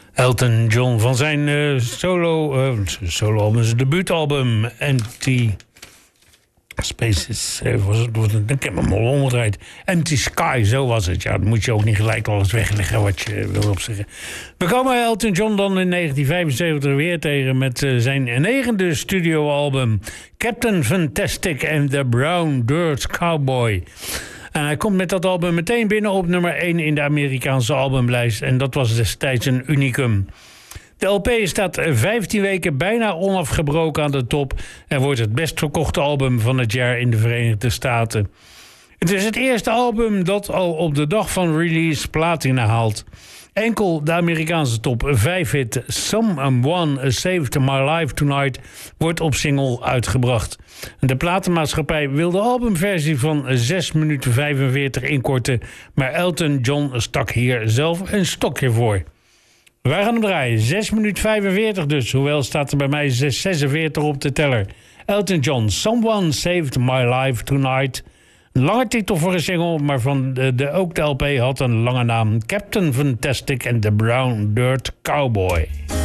Elton John van zijn solo-album, zijn debuutalbum Empty Spaces. Ik heb hem al omgedraaid. Empty Sky, zo was het. Ja, dan moet je ook niet gelijk alles wegleggen wat je wil opzeggen. We komen Elton John dan in 1975 weer tegen met zijn negende studioalbum Captain Fantastic and the Brown Dirt Cowboy. En hij komt met dat album meteen binnen op nummer 1 in de Amerikaanse albumlijst. En dat was destijds een unicum. De LP staat 15 weken bijna onafgebroken aan de top en wordt het best verkochte album van het jaar in de Verenigde Staten. Het is het eerste album dat al op de dag van release platina haalt. Enkel de Amerikaanse top 5 hit Someone Saved My Life Tonight wordt op single uitgebracht. De platenmaatschappij wil de albumversie van 6 minuten 45 inkorten, maar Elton John stak hier zelf een stokje voor. Wij gaan hem draaien. 6 minuten 45 dus. Hoewel staat er bij mij 6:46 op de teller. Elton John, Someone Saved My Life Tonight. Een lange titel voor een single, maar van ook de LP had een lange naam. Captain Fantastic and the Brown Dirt Cowboy.